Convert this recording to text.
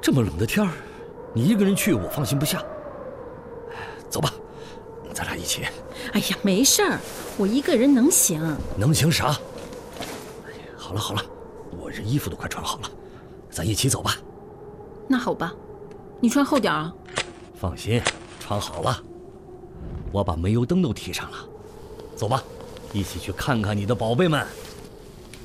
这么冷的天儿，你一个人去我放心不下。走吧，咱俩一起。 哎呀，没事儿，我一个人能行。 能行啥？哎呀，好了好了，我这衣服都快穿好了，咱一起走吧。 那好吧，你穿厚点啊。 放心，穿好了。我把煤油灯都提上了，走吧，一起去看看你的宝贝们。